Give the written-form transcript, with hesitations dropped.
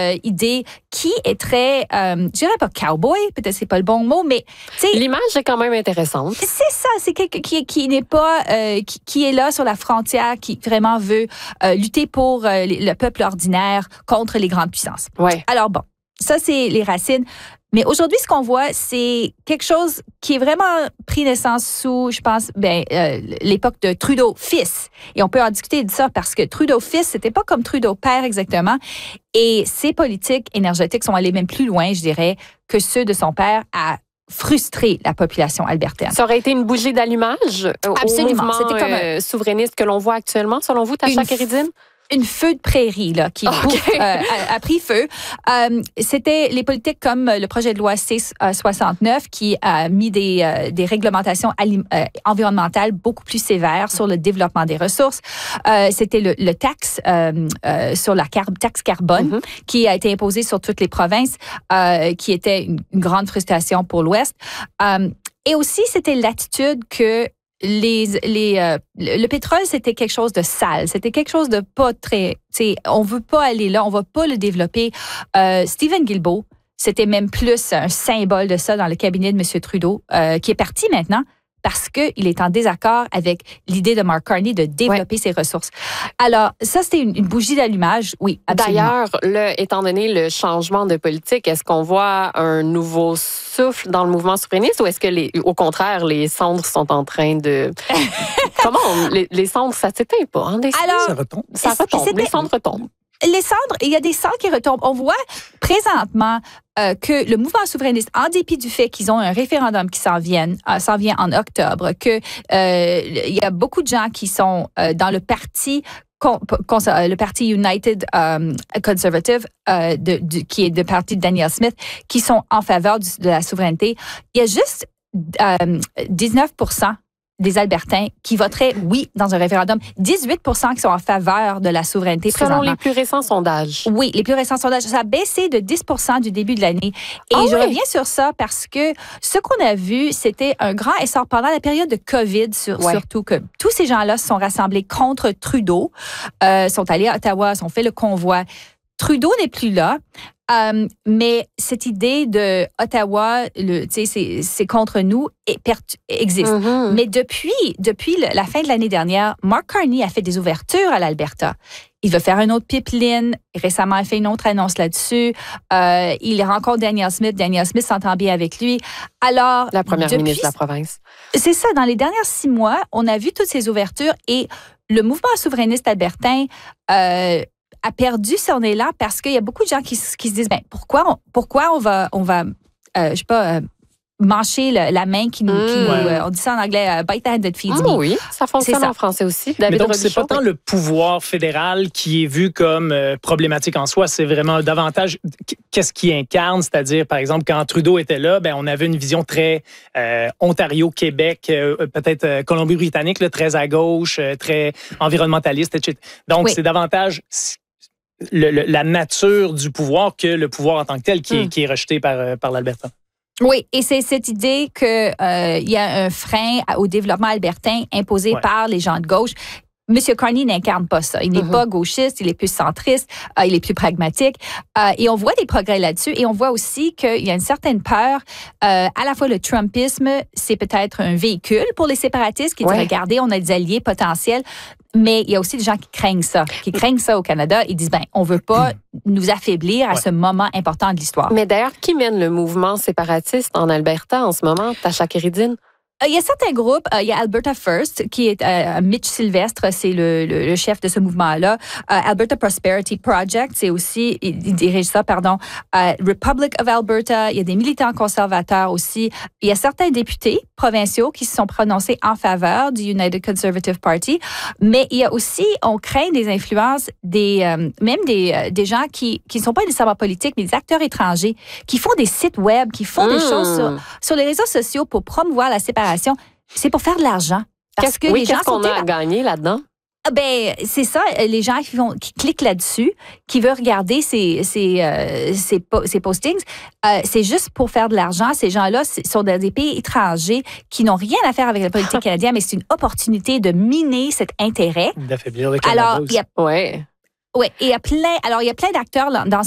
idée qui est très, je dirais pas cowboy, peut-être c'est pas le bon mot, mais l'image est quand même intéressante. C'est ça, c'est quelqu'un qui n'est pas, qui est là sur la frontière, qui vraiment veut lutter pour le peuple ordinaire contre les grandes puissances. Ouais. Alors bon, ça c'est les racines. Mais aujourd'hui, ce qu'on voit, c'est quelque chose qui est vraiment pris naissance sous, je pense, l'époque de Trudeau fils. Et on peut en discuter de ça parce que Trudeau fils, c'était pas comme Trudeau père exactement. Et ses politiques énergétiques sont allées même plus loin, je dirais, que ceux de son père à frustrer la population albertaine. Ça aurait été une bougie d'allumage Absolument. au mouvement C'était comme souverainiste que l'on voit actuellement, selon vous, Tasha Kéridine? Une feu de prairie là, qui a pris feu. C'était les politiques comme le projet de loi C-69 qui a mis des réglementations environnementales beaucoup plus sévères sur le développement des ressources. C'était le taxe sur la taxe carbone qui a été imposée sur toutes les provinces, qui était une grande frustration pour l'Ouest. Et aussi, c'était l'attitude que le pétrole, c'était quelque chose de sale. C'était quelque chose de pas très... On veut pas aller là, on va pas le développer. Stephen Guilbeault, c'était même plus un symbole de ça dans le cabinet de M. Trudeau, qui est parti maintenant parce qu'il est en désaccord avec l'idée de Mark Carney de développer ses ressources. Alors, ça, c'était une bougie d'allumage, oui, absolument. D'ailleurs, étant donné le changement de politique, est-ce qu'on voit un nouveau souffle dans le mouvement souverainiste ou est-ce que, au contraire, les cendres sont en train de... Comment? Les cendres, ça ne s'éteint pas, hein? Alors, ça retombe. Les cendres retombent. Les cendres, il y a des cendres qui retombent. On voit présentement que le mouvement souverainiste, en dépit du fait qu'ils ont un référendum qui s'en vient en octobre, que il y a beaucoup de gens qui sont dans le parti United Conservative, qui est le parti de Danielle Smith, qui sont en faveur de la souveraineté. Il y a juste 19% des Albertains qui voteraient oui dans un référendum, 18% qui sont en faveur de la souveraineté présentement. Selon les plus récents sondages. Oui, les plus récents sondages. Ça a baissé de 10% du début de l'année. Et je reviens sur ça parce que ce qu'on a vu, c'était un grand essor pendant la période de COVID, surtout que tous ces gens-là se sont rassemblés contre Trudeau, sont allés à Ottawa, ont fait le convoi. Trudeau n'est plus là. Mais cette idée de Ottawa, c'est contre nous, existe. Mais depuis la fin de l'année dernière, Mark Carney a fait des ouvertures à l'Alberta. Il veut faire une autre pipeline. Récemment, il a fait une autre annonce là-dessus. Il rencontre Danielle Smith. Danielle Smith s'entend bien avec lui. Alors, la première ministre de la province. C'est ça. Dans les derniers 6 mois, on a vu toutes ces ouvertures et le mouvement souverainiste albertain a perdu son élan parce qu'il y a beaucoup de gens qui se disent pourquoi on va je sais pas mancher la main qui nous on dit ça en anglais bite the hand that feeds me. Oui, ça fonctionne en français aussi. Mais donc c'est pas tant le pouvoir fédéral qui est vu comme problématique en soi, c'est vraiment davantage qu'est-ce qu'il incarne, c'est-à-dire par exemple quand Trudeau était là, on avait une vision très Ontario, Québec, peut-être Colombie-Britannique, là, très à gauche, très environnementaliste, etc. Donc c'est davantage la nature du pouvoir que le pouvoir en tant que tel qui est rejeté par l'Alberta. Oui, et c'est cette idée qu'il y a un frein au développement albertain imposé par les gens de gauche. M. Carney n'incarne pas ça. Il n'est pas gauchiste, il est plus centriste, il est plus pragmatique. Et on voit des progrès là-dessus. Et on voit aussi qu'il y a une certaine peur. À la fois, le Trumpisme, c'est peut-être un véhicule pour les séparatistes qui disent, regardez, on a des alliés potentiels. Mais il y a aussi des gens qui craignent ça au Canada. Ils disent, on veut pas nous affaiblir à ce moment important de l'histoire. Mais d'ailleurs, qui mène le mouvement séparatiste en Alberta en ce moment, Tasha Kéridine? Il y a certains groupes. Il y a Alberta First, qui est Mitch Sylvestre, c'est le chef de ce mouvement-là. Alberta Prosperity Project, c'est aussi, il dirige ça, Republic of Alberta, il y a des militants conservateurs aussi. Il y a certains députés provinciaux qui se sont prononcés en faveur du United Conservative Party. Mais il y a aussi, on craint des influences même des gens qui ne sont pas nécessairement politiques, mais des acteurs étrangers, qui font des sites web, qui font des choses sur les réseaux sociaux pour promouvoir la séparation. C'est pour faire de l'argent. Parce que les gens qu'est-ce qu'on a à gagner là-dedans? C'est ça, les gens qui cliquent là-dessus, qui veulent regarder ces postings, c'est juste pour faire de l'argent. Ces gens-là sont dans des pays étrangers qui n'ont rien à faire avec la politique canadienne, mais c'est une opportunité de miner cet intérêt. D'affaiblir le Canada aussi. Oui, et il y a plein d'acteurs dans